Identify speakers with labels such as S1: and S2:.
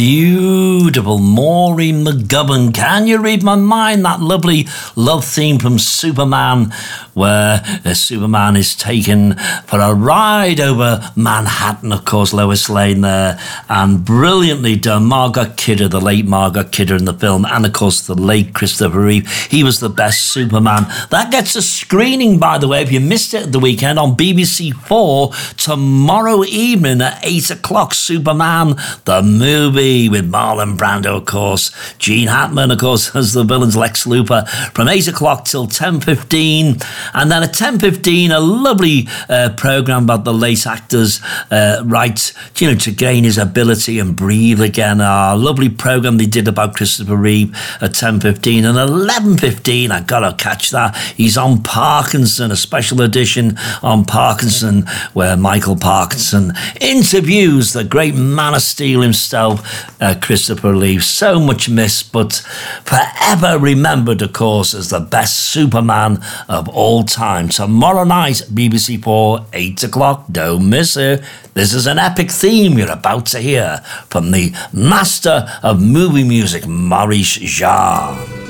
S1: Beautiful Maureen McGovern. Can you read my mind? That lovely love theme from Superman, where Superman is taken for a ride over Manhattan, of course, Lois Lane there, and brilliantly done. Margot Kidder, the late Margot Kidder in the film, and of course the late Christopher Reeve. He was the best Superman. That gets a screening, by the way, if you missed it at the weekend, on BBC 4 tomorrow evening at 8 o'clock. Superman, the movie, with Marlon Brando, of course, Gene Hackman, of course, as the villain's Lex Luthor, from 8 o'clock till 10:15. And then at 10:15, a lovely programme about the late actor's right, to gain his ability and breathe again. A lovely programme they did about Christopher Reeve at 10:15. And 11:15, I got to catch that, he's on Parkinson, a special edition on Parkinson, where Michael Parkinson interviews the great Man of Steel himself, Christopher Reeve. So much missed, but forever remembered, of course, as the best Superman of all time. Tomorrow night, BBC 4, 8 o'clock. Don't miss it. This is an epic theme you're about to hear from the master of movie music, Maurice Jarre.